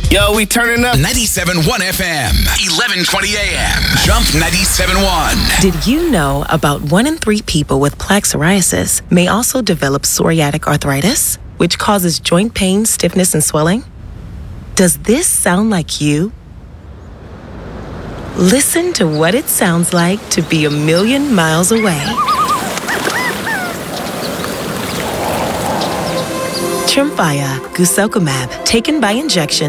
Yo, we turning up. 97.1 FM, 11:20 a.m. Jump 97.1. Did you know about 1 in 3 people with plaque psoriasis may also develop psoriatic arthritis, which causes joint pain, stiffness, and swelling? Does this sound like you? Listen to what it sounds like to be a million miles away. Tremfya guselkumab, taken by injection